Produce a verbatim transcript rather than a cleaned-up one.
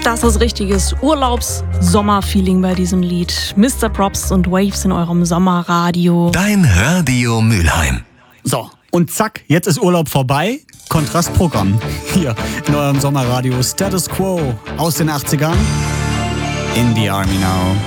Das ist richtiges Urlaubs-Sommer-Feeling bei diesem Lied. Mister Props und Waves in eurem Sommerradio. Dein Radio Mülheim. So, und zack, jetzt ist Urlaub vorbei. Kontrastprogramm. Hier in eurem Sommerradio Status Quo aus den achtzigern. In the Army Now.